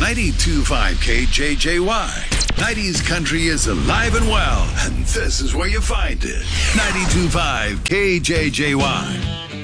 92.5 KJJY. 90s country is alive and well, and this is where you find it. 92.5 KJJY.